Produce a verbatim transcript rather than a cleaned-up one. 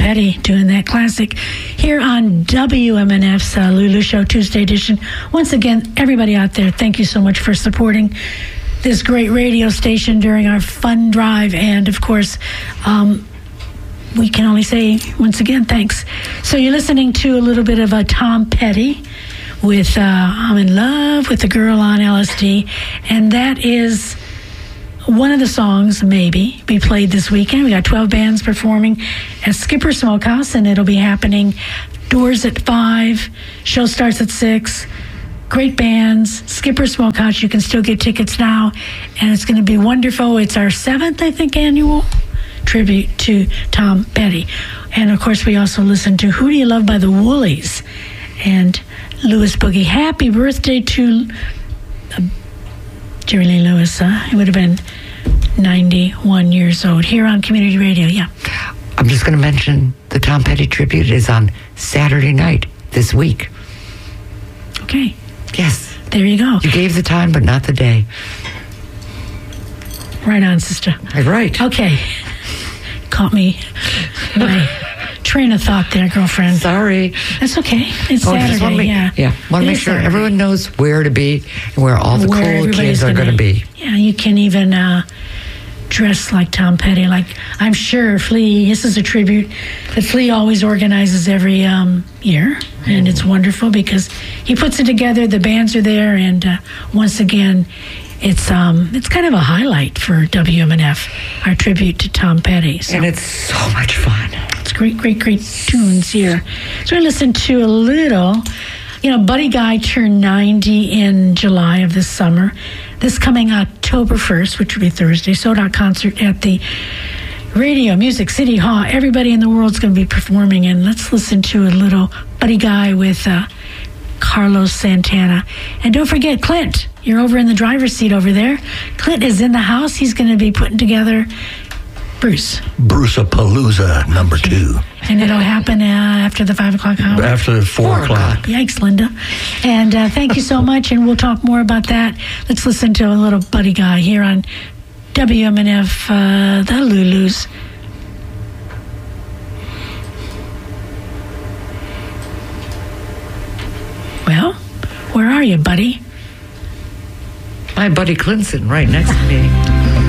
Petty doing that classic here on W M N F's uh, Lulu Show Tuesday edition. Once again, everybody out there, thank you so much for supporting this great radio station during our fun drive. And, of course, um, we can only say, once again, thanks. So you're listening to a little bit of a Tom Petty with uh, I'm in Love with the Girl on L S D. And that is one of the songs, maybe, we played this weekend. We got twelve bands performing at Skipper Smokehouse, and it'll be happening doors at five. Show starts at six. Great bands. Skipper Smokehouse. You can still get tickets now, and it's going to be wonderful. It's our seventh, I think, annual tribute to Tom Petty. And, of course, we also listened to Who Do You Love by the Woolies and Louis Boogie. Happy birthday to uh, Jerry Lee Lewis. Uh, he would have been ninety-one years old here on Community Radio. Yeah. I'm just going to mention the Tom Petty tribute is on Saturday night this week. Okay. Yes. There you go. You gave the time, but not the day. Right on, sister. Right. Okay. Caught me my train of thought there, girlfriend. Sorry. That's okay. It's oh, Saturday, make, yeah. Yeah. Want to make sure Saturday. Everyone knows where to be and where all the where cool kids are going to be. Yeah, you can even uh, dress like Tom Petty. Like, I'm sure Flea, this is a tribute that Flea always organizes every um, year. And it's wonderful because he puts it together. The bands are there. And uh, once again, it's um, it's kind of a highlight for W M N F, our tribute to Tom Petty. So. And it's so much fun. It's great, great, great tunes here. So we listened to a little, you know, Buddy Guy turned ninety in July of this summer. This coming October first, which will be Thursday, sold out concert at the Radio Music City Hall. Everybody in the world's going to be performing, and let's listen to a little Buddy Guy with uh, Carlos Santana. And don't forget, Clint, you're over in the driver's seat over there. Clint is in the house. He's going to be putting together Bruce. Bruce-a-Palooza number okay. two. And it'll happen uh, after the five o'clock hour? After the four, four o'clock. Yikes, Linda. And uh, thank you so much, and we'll talk more about that. Let's listen to a little Buddy Guy here on W M N F, uh, the Lulus. Well, where are you, buddy? My buddy Clinton right next to me.